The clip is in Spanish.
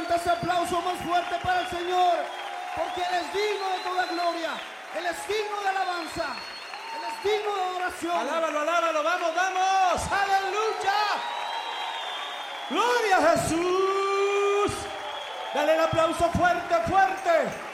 Levanta ese aplauso más fuerte para el Señor, porque Él es digno de toda gloria, Él es digno de alabanza, Él es digno de adoración. Alábalo, alábalo, vamos, vamos. Aleluya. Gloria a Jesús. Dale el aplauso fuerte, fuerte.